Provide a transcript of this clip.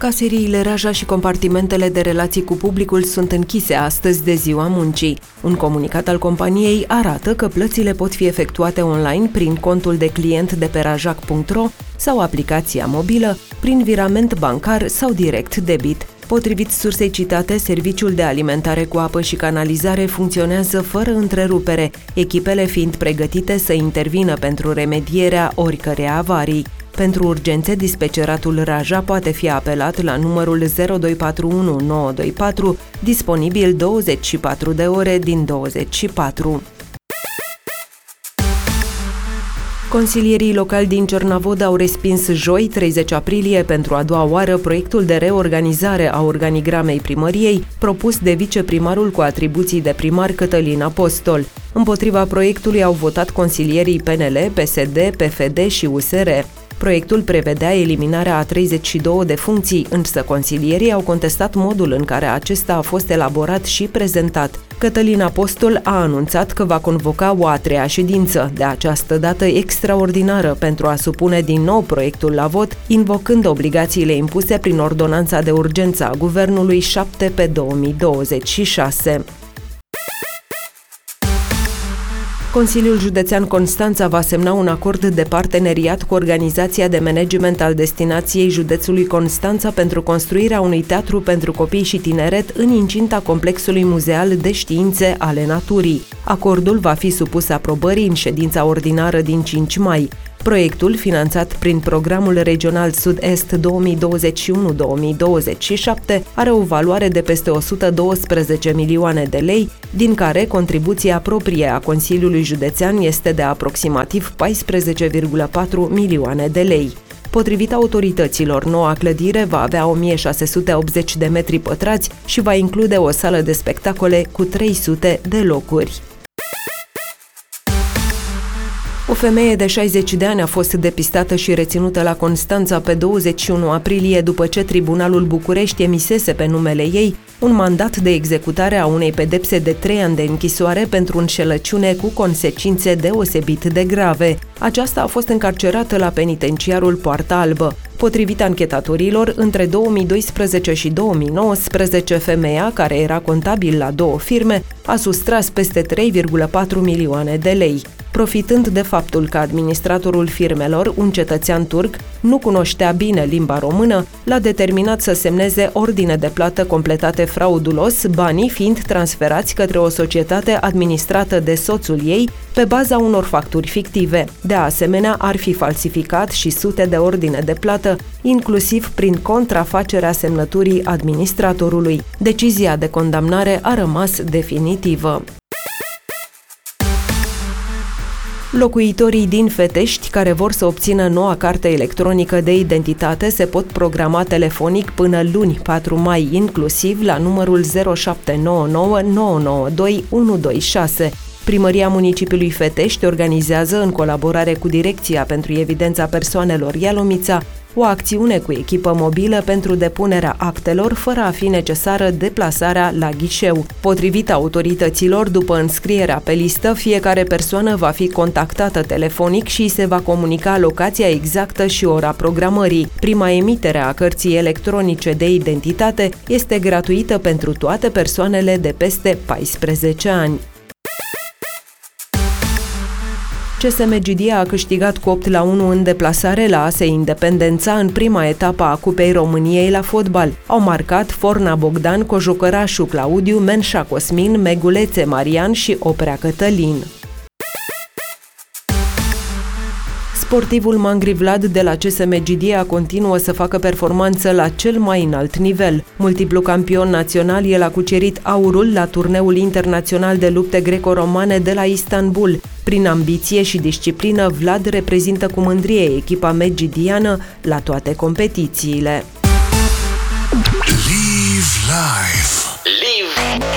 Caseriile Raja și compartimentele de relații cu publicul sunt închise astăzi de Ziua Muncii. Un comunicat al companiei arată că plățile pot fi efectuate online prin contul de client de pe rajac.ro sau aplicația mobilă, prin virament bancar sau direct debit. Potrivit sursei citate, serviciul de alimentare cu apă și canalizare funcționează fără întrerupere, echipele fiind pregătite să intervină pentru remedierea oricărei avarii. Pentru urgențe, dispeceratul Raja poate fi apelat la numărul 0241 924, disponibil 24 de ore din 24. Consilierii locali din Cernavodă au respins joi, 30 aprilie, pentru a doua oară proiectul de reorganizare a organigramei primăriei propus de viceprimarul cu atribuții de primar Cătălin Apostol. Împotriva proiectului au votat consilierii PNL, PSD, PFD și USR. Proiectul prevedea eliminarea a 32 de funcții, însă consilierii au contestat modul în care acesta a fost elaborat și prezentat. Cătălin Apostol a anunțat că va convoca o a treia ședință, de această dată extraordinară, pentru a supune din nou proiectul la vot, invocând obligațiile impuse prin ordonanța de urgență a Guvernului 7/2026. Consiliul Județean Constanța va semna un acord de parteneriat cu Organizația de Management al Destinației Județului Constanța pentru construirea unui teatru pentru copii și tineret în incinta complexului muzeal de științe ale naturii. Acordul va fi supus aprobării în ședința ordinară din 5 mai. Proiectul, finanțat prin Programul Regional Sud-Est 2021-2027, are o valoare de peste 112 milioane de lei, din care contribuția proprie a Consiliului Județean este de aproximativ 14,4 milioane de lei. Potrivit autorităților, noua clădire va avea 1680 de metri pătrați și va include o sală de spectacole cu 300 de locuri. O femeie de 60 de ani a fost depistată și reținută la Constanța pe 21 aprilie după ce Tribunalul București emisese pe numele ei un mandat de executare a unei pedepse de 3 ani de închisoare pentru înșelăciune cu consecințe deosebit de grave. Aceasta a fost încarcerată la penitenciarul Poarta Albă. Potrivit anchetatorilor, între 2012 și 2019, femeia, care era contabil la 2 firme, a sustras peste 3,4 milioane de lei. Profitând de faptul că administratorul firmelor, un cetățean turc, nu cunoștea bine limba română, l-a determinat să semneze ordine de plată completate fraudulos, banii fiind transferați către o societate administrată de soțul ei pe baza unor facturi fictive. De asemenea, ar fi falsificat și sute de ordine de plată, inclusiv prin contrafacerea semnăturii administratorului. Decizia de condamnare a rămas definitivă. Locuitorii din Fetești care vor să obțină noua carte electronică de identitate se pot programa telefonic până luni 4 mai, inclusiv la numărul 0799 992 126. Primăria Municipiului Fetești organizează, în colaborare cu Direcția pentru Evidența Persoanelor Ialomița, o acțiune cu echipă mobilă pentru depunerea actelor, fără a fi necesară deplasarea la ghișeu. Potrivit autorităților, după înscrierea pe listă, fiecare persoană va fi contactată telefonic și se va comunica locația exactă și ora programării. Prima emitere a cărții electronice de identitate este gratuită pentru toate persoanele de peste 14 ani. CSM Gidia a câștigat cu 8-1 în deplasare la ASE Independența în prima etapă a Cupei României la fotbal. Au marcat Forna Bogdan, Cojucărașu Claudiu, Menșa Cosmin, Megulețe Marian și Oprea Cătălin. Sportivul Mangri Vlad de la CSM Gidia continuă să facă performanță la cel mai înalt nivel. Multiplu campion național, el a cucerit aurul la turneul internațional de lupte greco-romane de la Istanbul. Prin ambiție și disciplină, Vlad reprezintă cu mândrie echipa medgidiană la toate competițiile. Live life.